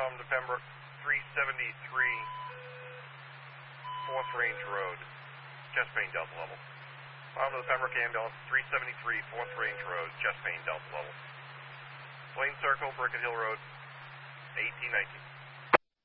bottom to Pembroke, 373 4th Range Road, chest pain Delta level. Bottom of the Pembroke ambulance, 373 4th Range Road, chest pain Delta level. Plain Circle, Brickett Hill Road, 1819.